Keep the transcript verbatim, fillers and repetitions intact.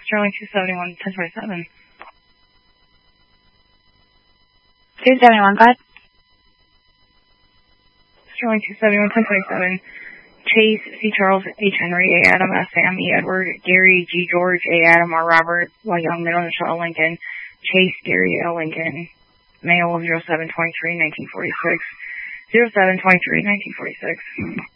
Sterling two seventy-one, ten twenty-seven. two seventy-one, go ahead. Sterling two seventy-one, ten twenty-seven. Chase, C. Charles, H. Henry, A. Adam, S. Sam, E. Edward, Gary, G. George, A. Adam, R. Robert, Y. Young, Middle Initial, Lincoln, Chase, Gary, L. Lincoln, mail zero seven twenty-three, nineteen forty-six, zero seven twenty-three, nineteen forty-six.